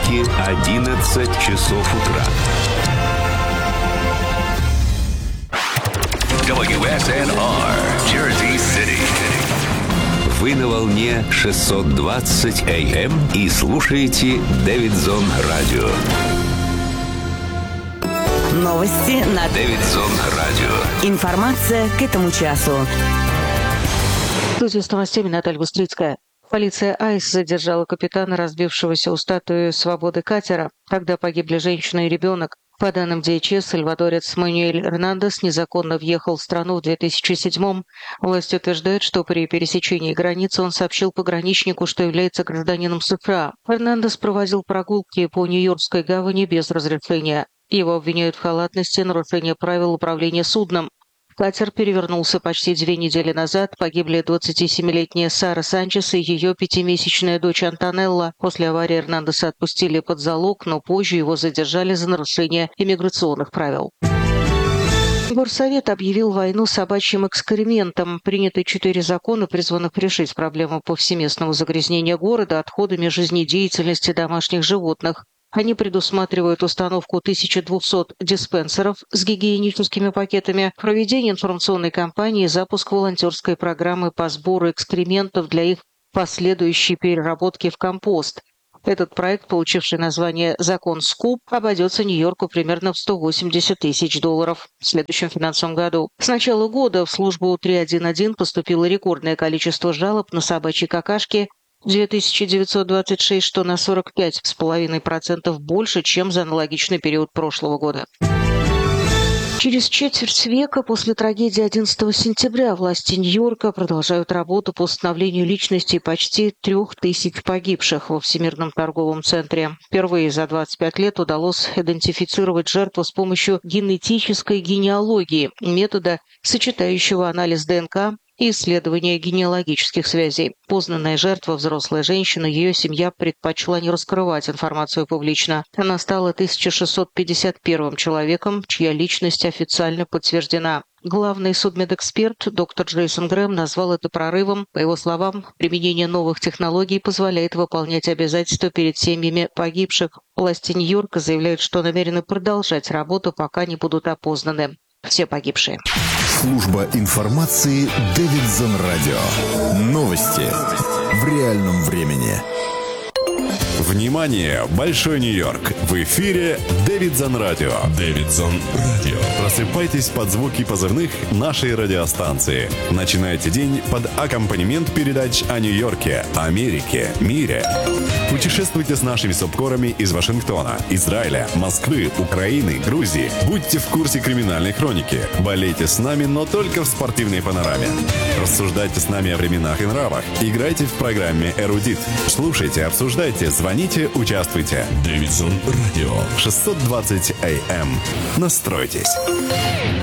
понедельники, 11 часов утра. WSNR, Jersey City. Вы на волне 620 AM и слушаете Дэвидсон Радио. Новости на Дэвидсон Радио. Информация к этому часу. В студии с новостями Наталья Бустрицкая. Полиция АИС задержала капитана, разбившегося у статуи Свободы катера. Тогда погибли женщина и ребенок. По данным ДＨС, сальвадорец Мануэль Эрнандес незаконно въехал в страну в 2007-м. Власти утверждают, что при пересечении границы он сообщил пограничнику, что является гражданином США. Эрнандес проводил прогулки по Нью-Йоркской гавани без разрешения. Его обвиняют в халатности, нарушении правил управления судном. Катер перевернулся почти 2 недели назад. Погибли 27-летняя Сара Санчес и ее 5-месячная дочь Антонелла. После аварии Эрнандеса отпустили под залог, но позже его задержали за нарушение иммиграционных правил. Горсовет объявил войну собачьим экскрементом. Приняты 4 закона, призванных решить проблему повсеместного загрязнения города отходами жизнедеятельности домашних животных. Они предусматривают установку 1200 диспенсеров с гигиеническими пакетами, проведение информационной кампании и запуск волонтерской программы по сбору экскрементов для их последующей переработки в компост. Этот проект, получивший название «Закон Скуп», обойдется Нью-Йорку примерно в $180 тысяч в следующем финансовом году. С начала года в службу 311 поступило рекордное количество жалоб на собачьи какашки – 2926, что на 45,5% больше, чем за аналогичный период прошлого года. Через четверть века после трагедии 11 сентября власти Нью-Йорка продолжают работу по установлению личностей почти 3000 погибших во Всемирном торговом центре. Впервые за 25 лет удалось идентифицировать жертву с помощью генетической генеалогии, метода, сочетающего анализ ДНК и исследование генеалогических связей. Познанная жертва, взрослая женщина, ее семья предпочла не раскрывать информацию публично. Она стала 1651 человеком, чья личность официально подтверждена. Главный судмедэксперт доктор Джейсон Грэм назвал это прорывом. По его словам, применение новых технологий позволяет выполнять обязательства перед семьями погибших. Власти Нью-Йорка заявляют, что намерены продолжать работу, пока не будут опознаны все погибшие. Служба информации Дэвидсон Радио. Новости в реальном времени. Внимание! Большой Нью-Йорк! В эфире Дэвидсон Радио. Дэвидсон Радио. Просыпайтесь под звуки позывных нашей радиостанции. Начинайте день под аккомпанемент передач о Нью-Йорке, Америке, мире. Путешествуйте с нашими субкорами из Вашингтона, Израиля, Москвы, Украины, Грузии. Будьте в курсе криминальной хроники. Болейте с нами, но только в спортивной панораме. Рассуждайте с нами о временах и нравах. Играйте в программе «Эрудит». Слушайте, обсуждайте, звоните, участвуйте. Дэвидсон Радио. 620 AM. Настройтесь.